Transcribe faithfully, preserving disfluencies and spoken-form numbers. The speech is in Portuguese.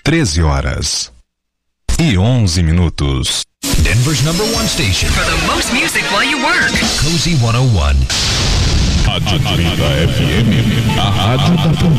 treze horas e onze minutos. Denver's number one station for the most music while you work. Cozy cento e um. Rádio trinta F M, a rádio da família.